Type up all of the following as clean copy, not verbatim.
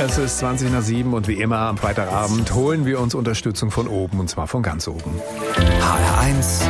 Es ist 20:07 und wie immer am Freitagabend holen wir uns Unterstützung von oben, und zwar von ganz oben. HR1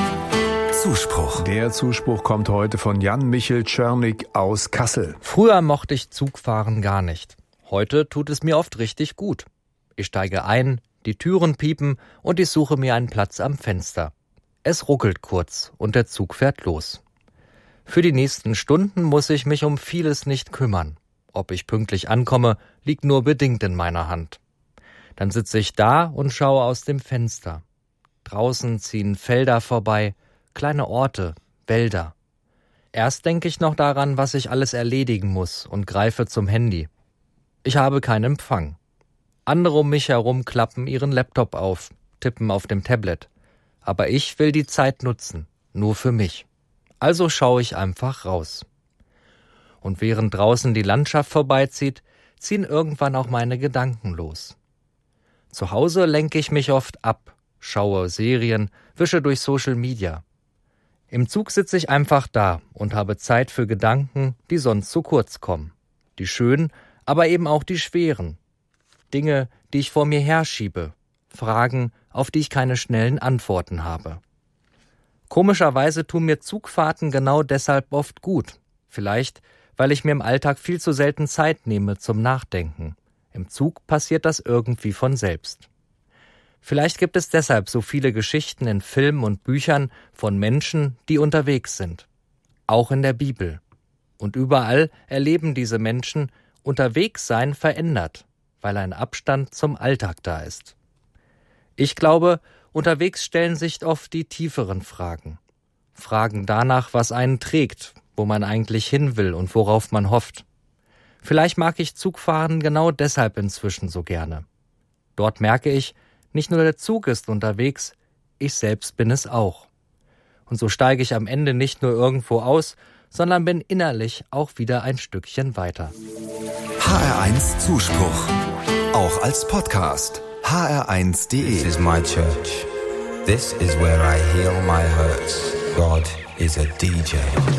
Zuspruch. Der Zuspruch kommt heute von Jan-Michel Czernik aus Kassel. Früher mochte ich Zugfahren gar nicht. Heute tut es mir oft richtig gut. Ich steige ein, die Türen piepen und ich suche mir einen Platz am Fenster. Es ruckelt kurz und der Zug fährt los. Für die nächsten Stunden muss ich mich um vieles nicht kümmern. Ob ich pünktlich ankomme, liegt nur bedingt in meiner Hand. Dann sitze ich da und schaue aus dem Fenster. Draußen ziehen Felder vorbei, kleine Orte, Wälder. Erst denke ich noch daran, was ich alles erledigen muss und greife zum Handy. Ich habe keinen Empfang. Andere um mich herum klappen ihren Laptop auf, tippen auf dem Tablet. Aber ich will die Zeit nutzen, nur für mich. Also schaue ich einfach raus. Und während draußen die Landschaft vorbeizieht, ziehen irgendwann auch meine Gedanken los. Zu Hause lenke ich mich oft ab, schaue Serien, wische durch Social Media. Im Zug sitze ich einfach da und habe Zeit für Gedanken, die sonst zu kurz kommen. Die schönen, aber eben auch die schweren. Dinge, die ich vor mir herschiebe. Fragen, auf die ich keine schnellen Antworten habe. Komischerweise tun mir Zugfahrten genau deshalb oft gut. Vielleicht, weil ich mir im Alltag viel zu selten Zeit nehme zum Nachdenken. Im Zug passiert das irgendwie von selbst. Vielleicht gibt es deshalb so viele Geschichten in Filmen und Büchern von Menschen, die unterwegs sind. Auch in der Bibel. Und überall erleben diese Menschen, unterwegs sein verändert, weil ein Abstand zum Alltag da ist. Ich glaube, unterwegs stellen sich oft die tieferen Fragen. Fragen danach, was einen trägt, wo man eigentlich hin will und worauf man hofft. Vielleicht mag ich Zugfahren genau deshalb inzwischen so gerne. Dort merke ich, nicht nur der Zug ist unterwegs, ich selbst bin es auch. Und so steige ich am Ende nicht nur irgendwo aus, sondern bin innerlich auch wieder ein Stückchen weiter. HR1 Zuspruch. Auch als Podcast. hr1.de. This is my church. This is where I heal my hurts. God is a DJ.